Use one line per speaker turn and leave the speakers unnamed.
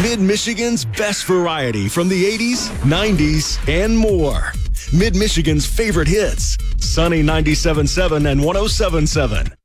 Mid-Michigan's best variety from the 80s, 90s, and more. Mid-Michigan's favorite hits. Sunny 97.7 and 107.7.